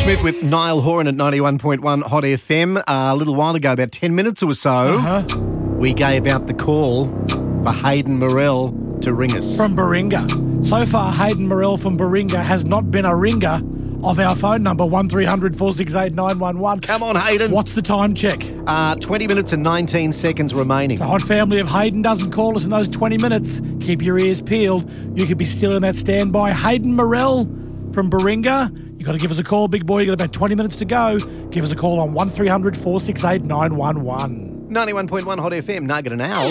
Smith with Niall Horan at 91.1 Hot FM. A little while ago, about 10 minutes or so, we gave out the call for Hayden Morell to ring us. From Baringa. So far, Hayden Morell from Baringa has not been a ringer of our phone number, 1300 468 911. Come on, Hayden. What's the time check? 20 minutes and 19 seconds remaining. The Hot family of Hayden doesn't call us in those 20 minutes. Keep your ears peeled. You could be still in that standby. Hayden Morell from Baringa. You got to give us a call, big boy. You got about 20 minutes to go. Give us a call on 1300 468 911. 91.1 Hot FM, Nugget and Owl. 5,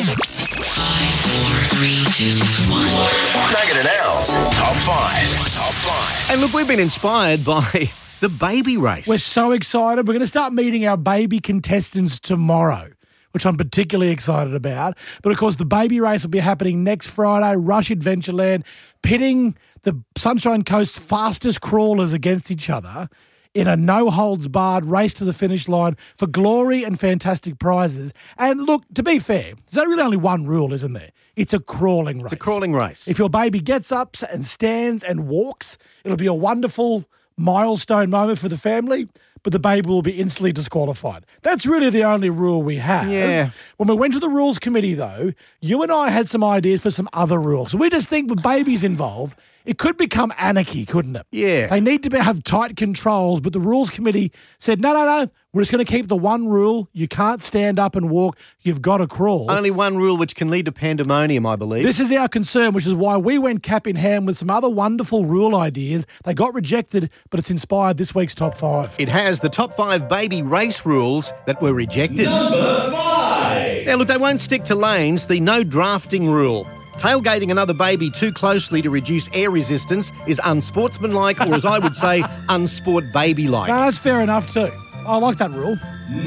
4, 3, 2, 1. Nugget and Owl's Top 5. Top 5. And look, we've been inspired by the baby race. We're so excited. We're going to start meeting our baby contestants tomorrow, which I'm particularly excited about. But, of course, the baby race will be happening next Friday, Rush Adventureland, pitting the Sunshine Coast's fastest crawlers against each other in a no-holds-barred race to the finish line for glory and fantastic prizes. And, look, to be fair, there's really only one rule, isn't there? It's a crawling race. It's a crawling race. If your baby gets up and stands and walks, it'll be a wonderful milestone moment for the family, but the baby will be instantly disqualified. That's really the only rule we have. Yeah. When we went to the rules committee, though, you and I had some ideas for some other rules. We just think with babies involved, it could become anarchy, couldn't it? Yeah. They need to have tight controls, but the rules committee said, no, we're just going to keep the one rule. You can't stand up and walk. You've got to crawl. Only one rule which can lead to pandemonium, I believe. This is our concern, which is why we went cap in hand with some other wonderful rule ideas. They got rejected, but it's inspired this week's Top 5. It has the top 5 baby race rules that were rejected. Number 5. Now, look, they won't stick to lanes. The no drafting rule. Tailgating another baby too closely to reduce air resistance is unsportsmanlike, or as I would say, unsport baby-like. No, that's fair enough too. I like that rule.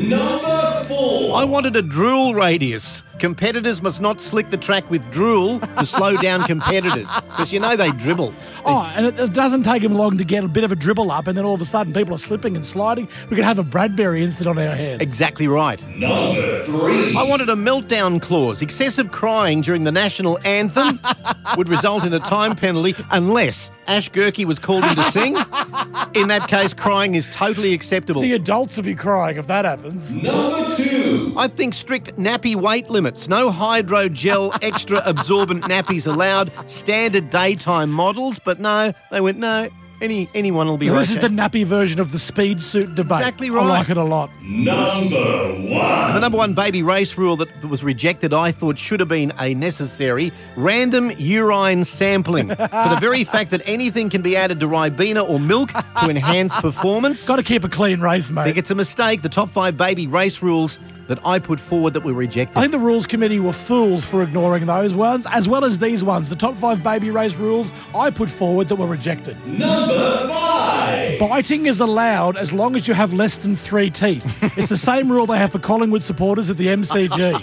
Number 4. I wanted a drool radius. Competitors must not slick the track with drool to slow down competitors, because you know they dribble. Oh, and it doesn't take them long to get a bit of a dribble up, and then all of a sudden people are slipping and sliding. We could have a Bradbury incident on our hands. Exactly right. Number 3. I wanted a meltdown clause. Excessive crying during the national anthem would result in a time penalty unless Ash Gerke was called in to sing. In that case, crying is totally acceptable. The adults will be crying if that happens. Number 2. I think strict nappy weight limits. No hydrogel extra absorbent nappies allowed. Standard daytime models, but no, they went, no, anyone will be This okay. is the nappy version of the speed suit debate. Exactly right. I like it a lot. Number 1. The number 1 baby race rule that was rejected, I thought should have been a necessary random urine sampling. For the very fact that anything can be added to Ribena or milk to enhance performance. Got to keep a clean race, I mate. think it's a mistake. The top 5 baby race rules that I put forward that were rejected. I think the rules committee were fools for ignoring those ones, as well as these ones. The top 5 baby race rules I put forward that were rejected. Number 5. Biting is allowed as long as you have less than 3 teeth. It's the same rule they have for Collingwood supporters at the MCG.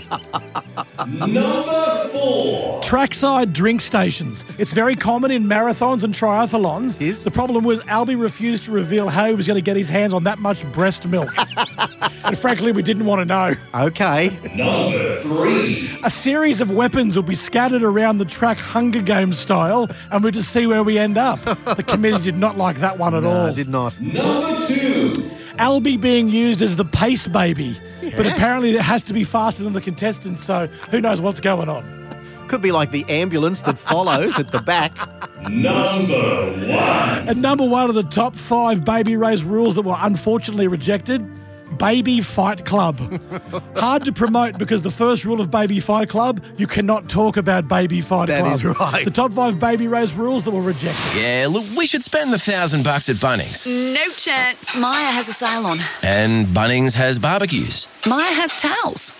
Number 4. Trackside drink stations. It's very common in marathons and triathlons. Is? The problem was Albie refused to reveal how he was going to get his hands on that much breast milk. And frankly, we didn't want to know. Okay. Number 3. A series of weapons will be scattered around the track Hunger Games style, and we'll just see where we end up. The committee did not like that one at No, all. I did not. Number 2. Albie being used as the pace baby. But apparently it has to be faster than the contestants, so who knows what's going on. Could be like the ambulance that follows at the back. Number 1. And number 1 of the top 5 baby race rules that were unfortunately rejected, Baby Fight Club. Hard to promote because the first rule of Baby Fight Club, you cannot talk about Baby Fight Club. That is right. The top 5 baby race rules that were rejected. Yeah, look, we should spend the $1,000 at Bunnings. No chance. Maya has a salon. And Bunnings has barbecues. Maya has towels.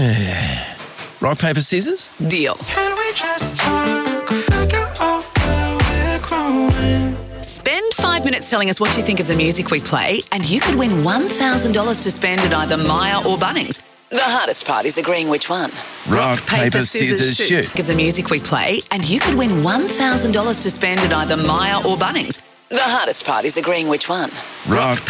Rock, paper, scissors? Deal. Can we just talk? Figure out where we're growing. Spend 5 minutes telling us what you think of the music we play, and you could win $1,000 to spend at either Maya or Bunnings. The hardest part is agreeing which one. Rock, paper, scissors, shoot. Give the music we play, and you could win $1,000 to spend at either Maya or Bunnings. The hardest part is agreeing which one. Rock,